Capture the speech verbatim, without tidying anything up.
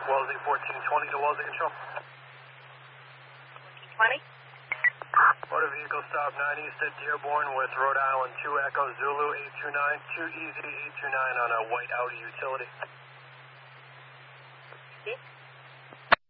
Wellesley fourteen twenty to Wellesley Control. fourteen twenty. Motor vehicle stop nine East at Dearborn with Rhode Island two Echo Zulu eight two nine, two Easy eight two nine on a white Audi utility. See?